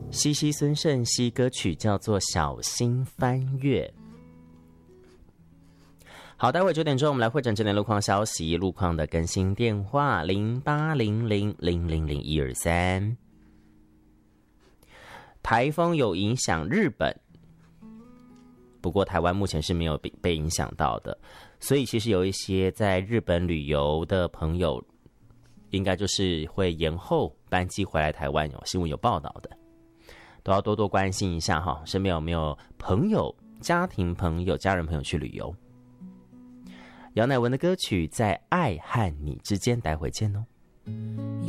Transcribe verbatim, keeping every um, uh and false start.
西西孙盛熙歌曲叫做《小心翻越》。好，待会九点钟我们来会诊这点路况消息，路况的更新电话零八零零零零零一二三。台风有影响日本，不过台湾目前是没有被被影响到的，所以其实有一些在日本旅游的朋友，应该就是会延后班机回来台湾，有新闻有报道的，都要多多关心一下哈，身边有没有朋友、家庭朋友、家人朋友去旅游。姚乃文的歌曲《在爱和你之间》，待会见哦。